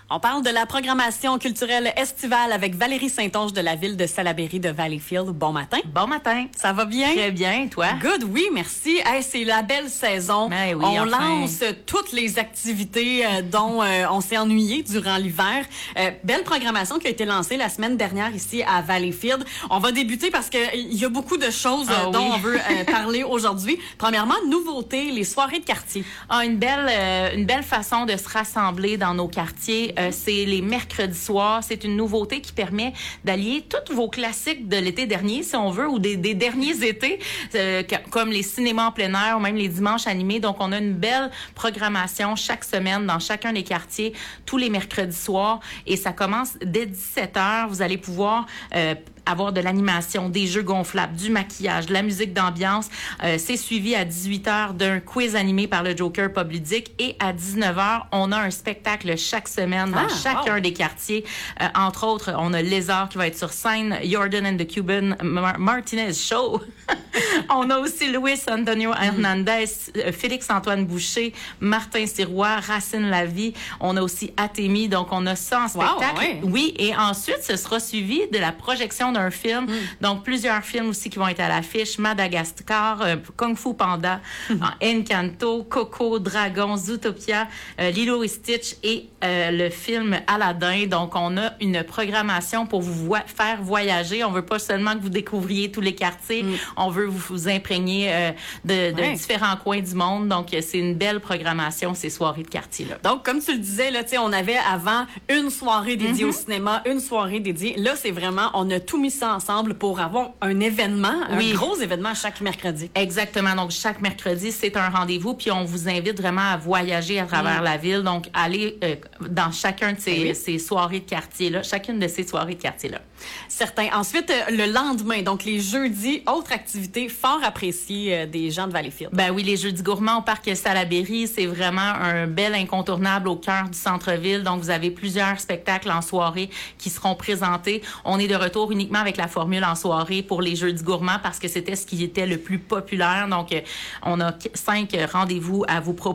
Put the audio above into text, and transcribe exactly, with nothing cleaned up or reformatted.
On parle de la programmation culturelle estivale avec Valérie Saint-Onge de la ville de Salaberry de Valleyfield. Bon matin. Bon matin. Ça va bien? Très bien, toi? Good, oui, merci. Hey, c'est la belle saison. Ben oui, on enfin. lance toutes les activités euh, dont euh, on s'est ennuyé durant l'hiver. Euh, belle programmation qui a été lancée la semaine dernière ici à Valleyfield. On va débuter parce que il y a beaucoup de choses euh, Ah, dont oui. on veut euh, parler aujourd'hui. Premièrement, nouveauté, les soirées de quartier. Ah, une belle, euh, une belle façon de se rassembler dans nos quartiers. Euh, c'est les mercredis soirs. C'est une nouveauté qui permet d'allier tous vos classiques de l'été dernier, si on veut, ou des, des derniers étés, euh, comme les cinémas en plein air ou même les dimanches animés. Donc, on a une belle programmation chaque semaine dans chacun des quartiers, tous les mercredis soirs. Et ça commence dès dix-sept heures. Vous allez pouvoir euh, avoir de l'animation, des jeux gonflables, du maquillage, de la musique d'ambiance. Euh, c'est suivi à dix-huit heures d'un quiz animé par le Joker Pub Ludique. Et à dix-neuf heures, on a un spectacle chaque semaine dans Ah, chacun wow. des quartiers. Euh, entre autres, on a Lézard qui va être sur scène, Jordan and the Cuban Mar- Martinez Show. On a aussi Luis Antonio Hernandez, euh, Félix-Antoine Boucher, Martin Sirois, Racine Lavie. On a aussi Athémie. Donc, on a ça en spectacle. Wow, ouais. Oui, et ensuite, ce sera suivi de la projection d'un film. Mm. Donc, plusieurs films aussi qui vont être à l'affiche. Madagascar, euh, Kung Fu Panda, mm. Encanto, Coco, Dragon, Zootopia, euh, Lilo et Stitch et euh, le film Aladdin. Donc, on a une programmation pour vous vo- faire voyager. On veut pas seulement que vous découvriez tous les quartiers. Mm. On veut vous, vous imprégner euh, de, de ouais. différents coins du monde. Donc, c'est une belle programmation, ces soirées de quartier-là. Donc, comme tu le disais, là, tu sais, on avait avant une soirée dédiée mm-hmm. au cinéma, une soirée dédiée. Là, c'est vraiment, on a tout mis ça ensemble pour avoir un événement, oui. un gros événement chaque mercredi. Exactement. Donc, chaque mercredi, c'est un rendez-vous. Puis, on vous invite vraiment à voyager à travers mm. la ville. Donc, allez euh, dans chacun de ces, oui. ces soirées de quartier-là, chacune de ces soirées de quartier-là. Certains. Ensuite, euh, le lendemain, donc les jeudis, autre activité fort appréciée euh, des gens de Valleyfield. Ben oui, les jeudis gourmands au parc Salaberry, c'est vraiment un bel incontournable au cœur du centre-ville. Donc, vous avez plusieurs spectacles en soirée qui seront présentés. On est de retour uniquement avec la formule en soirée pour les jeudis gourmands parce que c'était ce qui était le plus populaire. Donc, euh, on a cinq rendez-vous à vous proposer.